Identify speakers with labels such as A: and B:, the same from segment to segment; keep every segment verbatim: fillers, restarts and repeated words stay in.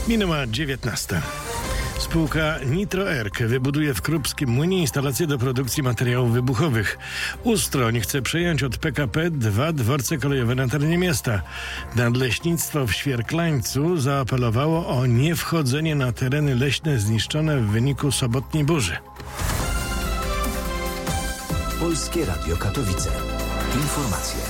A: Minęła dziewiętnasta. Spółka Nitro-Erg wybuduje w Krupskim Młynie instalację do produkcji materiałów wybuchowych. Ustroń chce przejąć od P K P dwa dworce kolejowe na terenie miasta. Nadleśnictwo w Świerklańcu zaapelowało o niewchodzenie na tereny leśne zniszczone w wyniku sobotniej burzy.
B: Polskie Radio Katowice. Informacje.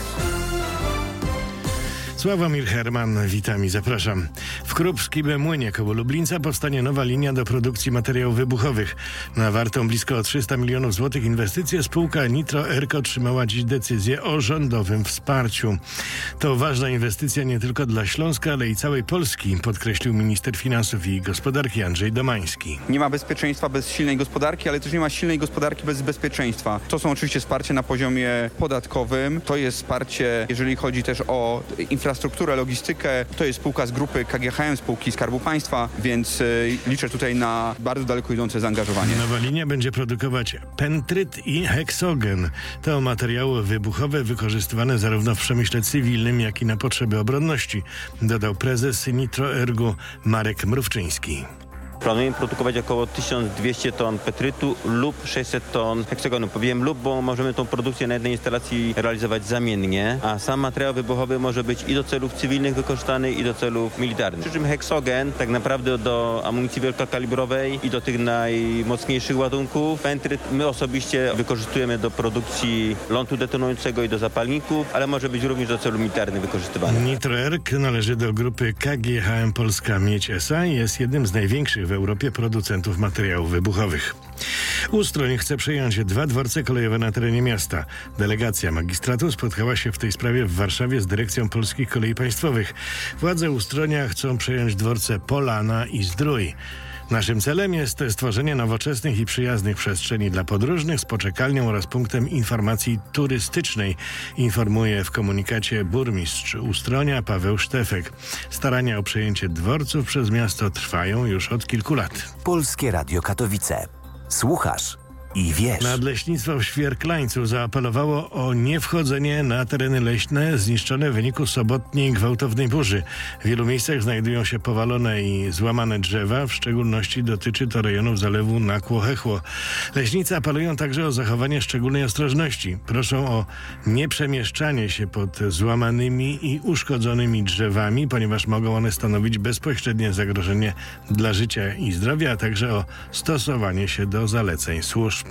A: Sławomir Herman, witam i zapraszam. W Krupskim Młynie koło Lublińca powstanie nowa linia do produkcji materiałów wybuchowych. Na wartą blisko trzysta milionów złotych inwestycję spółka Nitro-Erg otrzymała dziś decyzję o rządowym wsparciu. To ważna inwestycja nie tylko dla Śląska, ale i całej Polski, podkreślił minister finansów i gospodarki Andrzej Domański.
C: Nie ma bezpieczeństwa bez silnej gospodarki, ale też nie ma silnej gospodarki bez bezpieczeństwa. To są oczywiście wsparcie na poziomie podatkowym, to jest wsparcie, jeżeli chodzi też o infrastrukturę, infrastrukturę, logistykę. To jest spółka z grupy K G H M, spółki Skarbu Państwa, więc y, liczę tutaj na bardzo daleko idące zaangażowanie.
A: Nowa linia będzie produkować pentryt i heksogen. To materiały wybuchowe wykorzystywane zarówno w przemyśle cywilnym, jak i na potrzeby obronności, dodał prezes Nitro-Ergu Marek Mrówczyński.
D: Planujemy produkować około tysiąc dwieście ton petrytu lub sześćset ton heksagonu. Powiem lub, bo możemy tą produkcję na jednej instalacji realizować zamiennie, a sam materiał wybuchowy może być i do celów cywilnych wykorzystany, i do celów militarnych. Przy czym heksogen tak naprawdę do amunicji wielkokalibrowej i do tych najmocniejszych ładunków. Pentryt my osobiście wykorzystujemy do produkcji lądu detonującego i do zapalników, ale może być również do celów militarnych wykorzystywany.
A: Nitro-Erg należy do grupy K G H M Polska Miedź S A i jest jednym z największych w Europie producentów materiałów wybuchowych. Ustroń chce przejąć dwa dworce kolejowe na terenie miasta. Delegacja magistratu spotkała się w tej sprawie w Warszawie z dyrekcją Polskich Kolei Państwowych. Władze Ustronia chcą przejąć dworce Polana i Zdrój. Naszym celem jest stworzenie nowoczesnych i przyjaznych przestrzeni dla podróżnych z poczekalnią oraz punktem informacji turystycznej, informuje w komunikacie burmistrz Ustronia Paweł Sztefek. Starania o przejęcie dworców przez miasto trwają już od kilku lat.
B: Polskie Radio Katowice. Słuchasz i wiesz.
A: Nadleśnictwo w Świerklańcu zaapelowało o niewchodzenie na tereny leśne zniszczone w wyniku sobotniej gwałtownej burzy. W wielu miejscach znajdują się powalone i złamane drzewa, w szczególności dotyczy to rejonów zalewu Nakło-Hechło. Leśnicy apelują także o zachowanie szczególnej ostrożności. Proszą o nieprzemieszczanie się pod złamanymi i uszkodzonymi drzewami, ponieważ mogą one stanowić bezpośrednie zagrożenie dla życia i zdrowia, a także o stosowanie się do zaleceń służb.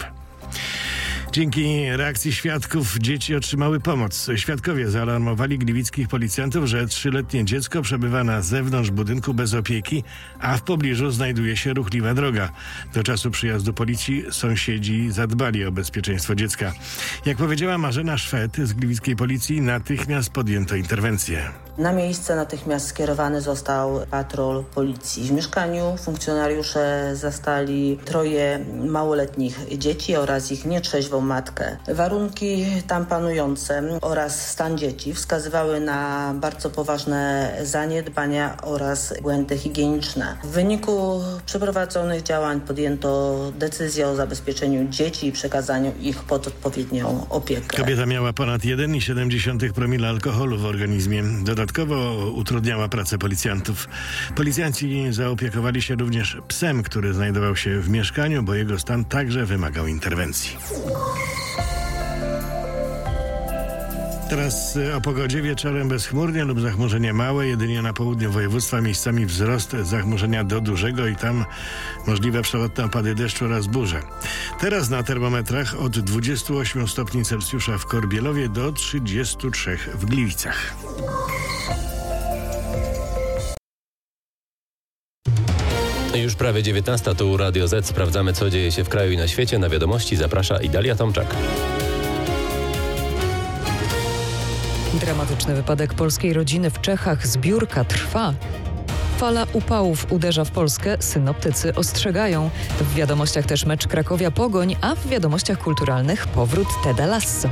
A: Dzięki reakcji świadków dzieci otrzymały pomoc. Świadkowie zaalarmowali gliwickich policjantów, że trzyletnie dziecko przebywa na zewnątrz budynku bez opieki, a w pobliżu znajduje się ruchliwa droga. Do czasu przyjazdu policji sąsiedzi zadbali o bezpieczeństwo dziecka. Jak powiedziała Marzena Szwed z gliwickiej policji, natychmiast podjęto interwencję.
E: Na miejsce natychmiast skierowany został patrol policji. W mieszkaniu funkcjonariusze zastali troje małoletnich dzieci oraz ich nietrzeźwą matkę. Warunki tam panujące oraz stan dzieci wskazywały na bardzo poważne zaniedbania oraz błędy higieniczne. W wyniku przeprowadzonych działań podjęto decyzję o zabezpieczeniu dzieci i przekazaniu ich pod odpowiednią opiekę.
A: Kobieta miała ponad jeden i siedem promila alkoholu w organizmie. Dodatkowo utrudniała pracę policjantów. Policjanci zaopiekowali się również psem, który znajdował się w mieszkaniu, bo jego stan także wymagał interwencji. Teraz o pogodzie. Wieczorem bezchmurnie lub zachmurzenie małe, jedynie na południu województwa miejscami wzrost zachmurzenia do dużego i tam możliwe przelotne opady deszczu oraz burze. Teraz na termometrach od dwudziestu ośmiu stopni Celsjusza w Korbielowie do trzydziestu trzech w Gliwicach.
F: Już prawie dziewiętnasta, tu Radio Z. Sprawdzamy, co dzieje się w kraju i na świecie. Na wiadomości zaprasza Idalia Tomczak.
G: Dramatyczny wypadek polskiej rodziny w Czechach. Zbiórka trwa. Fala upałów uderza w Polskę. Synoptycy ostrzegają. W wiadomościach też mecz Krakowia-Pogoń, a w wiadomościach kulturalnych powrót Teda Lasso.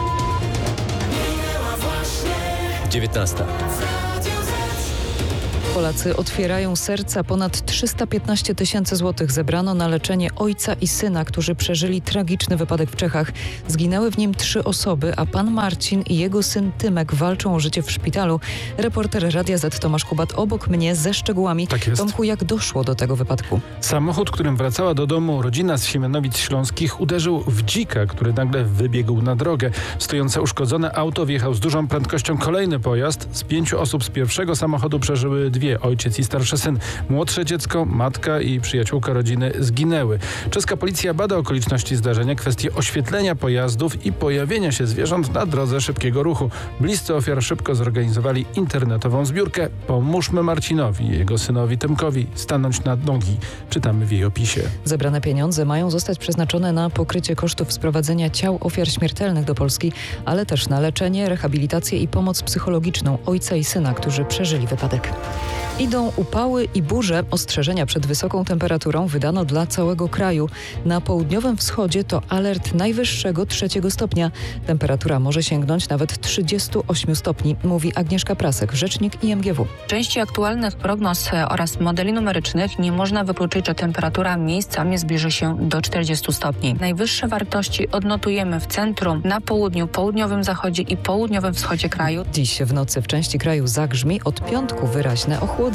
F: dziewiętnasta.
G: Polacy otwierają serca. Ponad trzysta piętnaście tysięcy złotych zebrano na leczenie ojca i syna, którzy przeżyli tragiczny wypadek w Czechach. Zginęły w nim trzy osoby, a pan Marcin i jego syn Tymek walczą o życie w szpitalu. Reporter Radia Z Tomasz Kubat obok mnie ze szczegółami.
H: Tak jest.
G: Tomku, jak doszło do tego wypadku?
H: Samochód, którym wracała do domu rodzina z Siemianowic Śląskich, uderzył w dzika, który nagle wybiegł na drogę. Stojące uszkodzone auto wjechał z dużą prędkością kolejny pojazd. Z pięciu osób z pierwszego samochodu przeżyły dwie, ojciec i starszy syn. Młodsze dziecko, matka i przyjaciółka rodziny zginęły. Czeska policja bada okoliczności zdarzenia, kwestie oświetlenia pojazdów i pojawienia się zwierząt na drodze szybkiego ruchu. Bliscy ofiar szybko zorganizowali internetową zbiórkę. Pomóżmy Marcinowi i jego synowi Tymkowi stanąć na nogi. Czytamy w jej opisie.
G: Zebrane pieniądze mają zostać przeznaczone na pokrycie kosztów sprowadzenia ciał ofiar śmiertelnych do Polski, ale też na leczenie, rehabilitację i pomoc psychologiczną ojca i syna, którzy przeżyli wypadek. Idą upały i burze. Ostrzeżenia przed wysoką temperaturą wydano dla całego kraju. Na południowym wschodzie to alert najwyższego trzeciego stopnia. Temperatura może sięgnąć nawet trzydziestu ośmiu stopni, mówi Agnieszka Prasek, rzecznik I M G W.
I: W części aktualnych prognoz oraz modeli numerycznych nie można wykluczyć, że temperatura miejscami zbliży się do czterdziestu stopni. Najwyższe wartości odnotujemy w centrum, na południu, południowym zachodzie i południowym wschodzie kraju.
G: Dziś w nocy w części kraju zagrzmi, od piątku wyraźne ochłodzenie.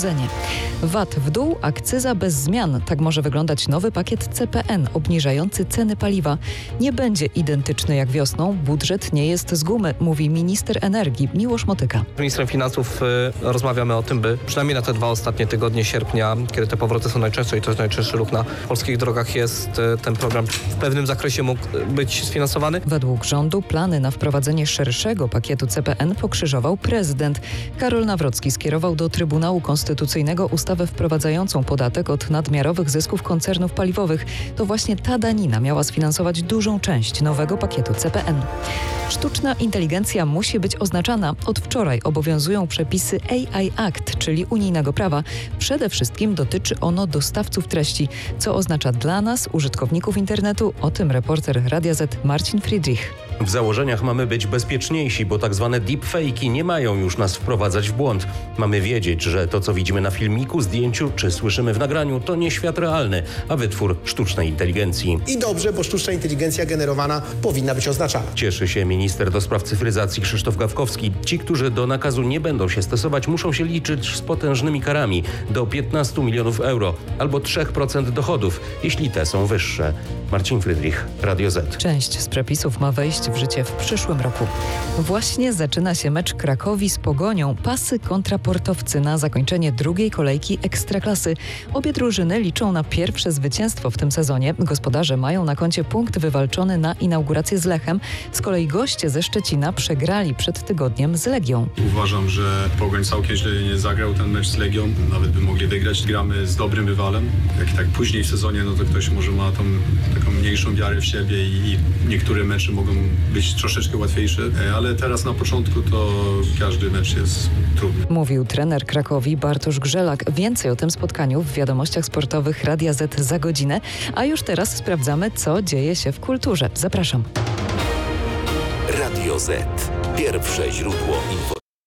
G: V A T w dół, akcyza bez zmian. Tak może wyglądać nowy pakiet C P N obniżający ceny paliwa. Nie będzie identyczny jak wiosną. Budżet nie jest z gumy, mówi minister energii Miłosz Motyka.
J: Z ministrem finansów y, rozmawiamy o tym, by przynajmniej na te dwa ostatnie tygodnie sierpnia, kiedy te powroty są najczęstsze i to jest najczęstszy ruch na polskich drogach, jest y, ten program w pewnym zakresie mógł być sfinansowany.
G: Według rządu plany na wprowadzenie szerszego pakietu C P N pokrzyżował prezydent. Karol Nawrocki skierował do Trybunału Konstytucyjnego ustawę wprowadzającą podatek od nadmiarowych zysków koncernów paliwowych. To właśnie ta danina miała sfinansować dużą część nowego pakietu C P N. Sztuczna inteligencja musi być oznaczana. Od wczoraj obowiązują przepisy A I Act, czyli unijnego prawa. Przede wszystkim dotyczy ono dostawców treści, co oznacza dla nas, użytkowników internetu. O tym reporter Radia Z Marcin Friedrich.
K: W założeniach mamy być bezpieczniejsi, bo tak zwane deepfake'i nie mają już nas wprowadzać w błąd. Mamy wiedzieć, że to, co widzimy na filmiku, zdjęciu czy słyszymy w nagraniu, to nie świat realny, a wytwór sztucznej inteligencji.
L: I dobrze, bo sztuczna inteligencja generowana powinna być oznaczana.
K: Cieszy się minister do spraw cyfryzacji Krzysztof Gawkowski. Ci, którzy do nakazu nie będą się stosować, muszą się liczyć z potężnymi karami do piętnastu milionów euro albo trzy procent dochodów, jeśli te są wyższe. Marcin Frydrich, Radio Z.
G: Część z przepisów ma wejść w życie w przyszłym roku. Właśnie zaczyna się mecz Krakowi z Pogonią. Pasy kontra Portowcy na zakończenie drugiej kolejki Ekstraklasy. Obie drużyny liczą na pierwsze zwycięstwo w tym sezonie. Gospodarze mają na koncie punkt wywalczony na inaugurację z Lechem. Z kolei goście ze Szczecina przegrali przed tygodniem z Legią.
M: Uważam, że Pogoń całkiem źle nie zagrał ten mecz z Legią. Nawet by mogli wygrać. Gramy z dobrym rywalem. Jak tak później w sezonie, no to ktoś może ma tą taką mniejszą wiarę w siebie i niektóre mecze mogą być troszeczkę łatwiejsze, ale teraz na początku to każdy mecz jest trudny.
G: Mówił trener Krakowi Bartosz Grzelak. Więcej o tym spotkaniu w wiadomościach sportowych Radia Z za godzinę, a już teraz sprawdzamy, co dzieje się w kulturze. Zapraszam.
B: Radio Z. Pierwsze źródło informacji.